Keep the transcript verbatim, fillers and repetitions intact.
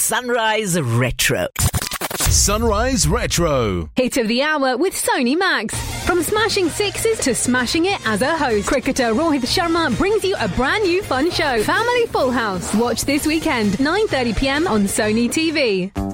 Sunrise Retro. Sunrise Retro. Hit of the hour with Sony Max. From smashing sixes to smashing it as a host, cricketer Rohit Sharma brings you a brand new fun show, Family Full House. Watch this weekend, nine thirty p m on Sony T V.